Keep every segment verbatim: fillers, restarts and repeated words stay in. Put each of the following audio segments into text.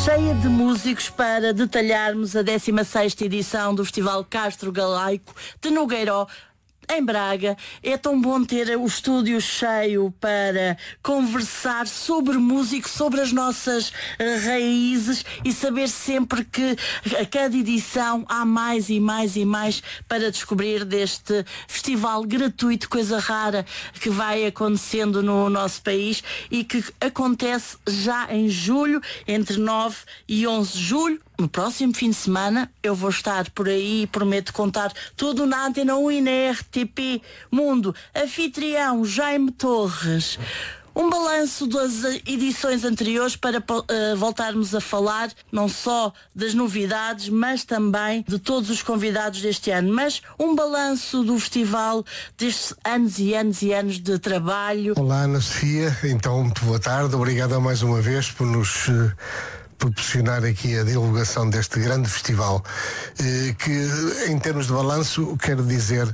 cheia de músicos para detalharmos a décima sexta edição do Festival Castro Galaico de Nogueiró, em Braga. É tão bom ter o estúdio cheio para conversar sobre música, sobre as nossas uh, raízes e saber sempre que a cada edição há mais e mais e mais para descobrir deste festival gratuito, coisa rara que vai acontecendo no nosso país e que acontece já em julho, entre nove e onze de julho. No próximo fim de semana eu vou estar por aí e prometo contar tudo na Antena um e na R T P Mundo. Anfitrião Jaime Torres. Um balanço das edições anteriores para uh, voltarmos a falar não só das novidades, mas também de todos os convidados deste ano. Mas um balanço do festival destes anos e anos e anos de trabalho. Olá, Ana Sofia. Então, muito boa tarde. Obrigado mais uma vez por nos... Uh... proporcionar aqui a divulgação deste grande festival, eh, que em termos de balanço quero dizer,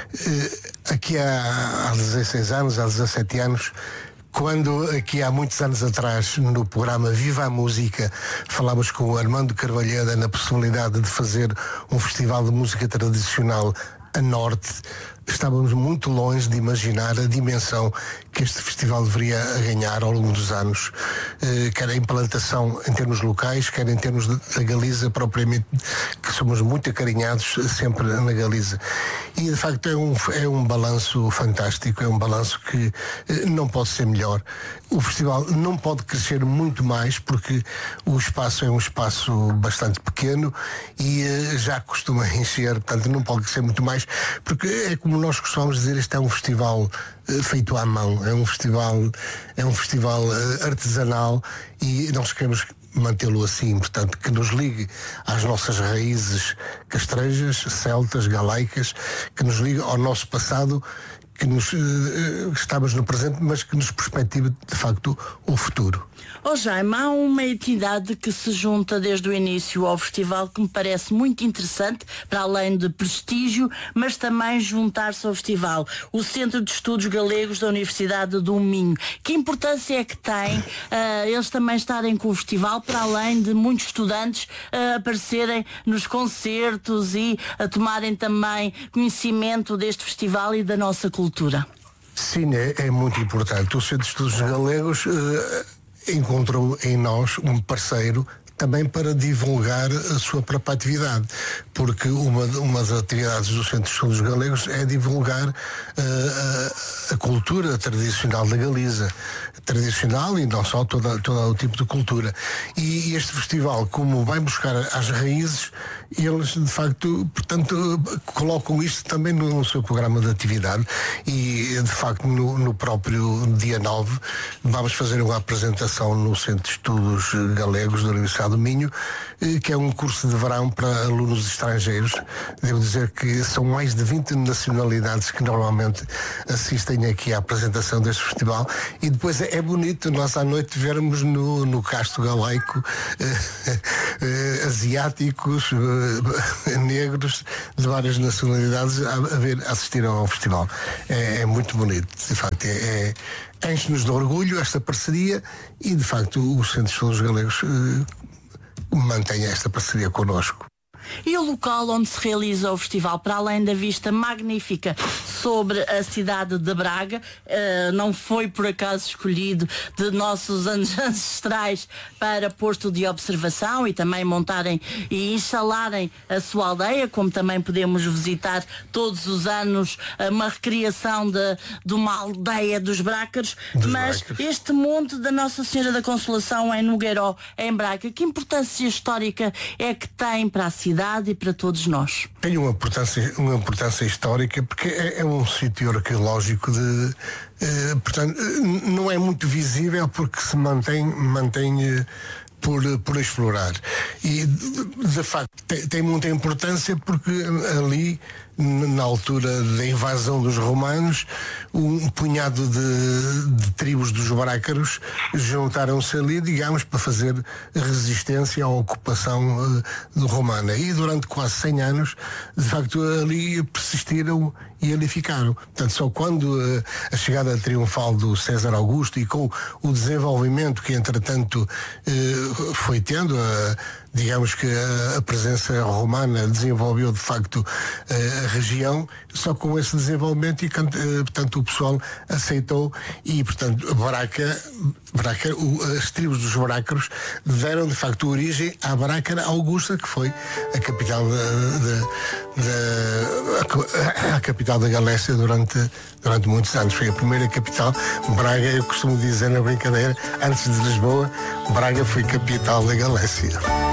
eh, aqui há, há dezesseis anos, há dezassete anos, quando aqui há muitos anos atrás no programa Viva a Música falámos com o Armando Carvalheda na possibilidade de fazer um festival de música tradicional a norte, estávamos muito longe de imaginar a dimensão que este festival deveria ganhar ao longo dos anos, eh, quer a implantação em termos locais, quer em termos da Galiza propriamente, que somos muito acarinhados sempre na Galiza. E de facto é um, é um balanço fantástico, é um balanço que eh, não pode ser melhor. O festival não pode crescer muito mais porque o espaço é um espaço bastante pequeno e eh, já costuma encher, portanto não pode crescer muito mais, porque é como nós costumamos dizer, este é um festival uh, feito à mão, é um festival, é um festival uh, artesanal e nós queremos mantê-lo assim, portanto, que nos ligue às nossas raízes castrejas, celtas, galaicas, que nos ligue ao nosso passado, que nos uh, estamos no presente, mas que nos perspectiva de facto o futuro. Oh Jaime, há uma entidade que se junta desde o início ao festival que me parece muito interessante, para além de prestígio, mas também juntar-se ao festival. O Centro de Estudos Galegos da Universidade do Minho. Que importância é que tem uh, eles também estarem com o festival, para além de muitos estudantes uh, aparecerem nos concertos e a tomarem também conhecimento deste festival e da nossa cultura? Sim, é, é muito importante. O Centro de Estudos Galegos uh, encontrou em nós um parceiro também para divulgar a sua própria atividade, porque uma, uma das atividades do Centro de Estudos Galegos é divulgar uh, a, a cultura tradicional da Galiza, tradicional e não só, todo, todo o tipo de cultura. E este festival, como vai buscar as raízes, eles de facto, portanto, colocam isto também no, no seu programa de atividade e de facto no, no próprio dia nove vamos fazer uma apresentação no Centro de Estudos Galegos da Universidade do Minho, que é um curso de verão para alunos estrangeiros. Devo dizer que são mais de vinte nacionalidades que normalmente assistem aqui à apresentação deste festival e depois é, é bonito nós à noite vermos no, no Castro Galaico eh, eh, asiáticos, eh, negros de várias nacionalidades a, a, ver, a assistir ao festival. É, é muito bonito, de facto, é, é, enche-nos de orgulho esta parceria e de facto o Centro de Estudos Galegos eh, mantém esta parceria connosco. E o local onde se realiza o festival, para além da vista magnífica sobre a cidade de Braga, uh, não foi por acaso escolhido de nossos ancestrais para posto de observação e também montarem e instalarem a sua aldeia, como também podemos visitar todos os anos uma recriação de, de uma aldeia dos Brácaros, dos mas Brácaros. Este monte da Nossa Senhora da Consolação em Nogueiró, em Braga, que importância histórica é que tem para a cidade e para todos nós? Tem uma importância, uma importância histórica porque é, é um sítio arqueológico de, eh, portanto, não é muito visível porque se mantém, mantém eh, por, por explorar. E de, de facto tem, tem muita importância porque ali, na altura da invasão dos romanos, um punhado de, de tribos dos brácaros juntaram-se ali, digamos, para fazer resistência à ocupação uh, romana. E durante quase cem anos, de facto, ali persistiram e ali ficaram. Portanto, só quando uh, a chegada triunfal do César Augusto e com o desenvolvimento que, entretanto, uh, foi tendo, a, digamos que a, a presença romana desenvolveu de facto a, a região, só com esse desenvolvimento e portanto o pessoal aceitou e portanto Braca, Braca o, as tribos dos Brácaros deram de facto origem à Brácara Augusta, que foi a capital da, da, da a, a capital da Galécia durante, durante muitos anos. Foi a primeira capital. Braga, eu costumo dizer na brincadeira, antes de Lisboa, Braga foi capital da Galécia.